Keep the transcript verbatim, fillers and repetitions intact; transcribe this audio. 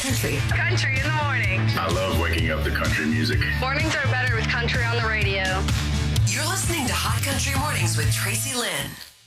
country. Country in the morning. I love waking up to country music. Mornings are better with country on the radio. You're listening to Hot Country Mornings with Tracy Lynn.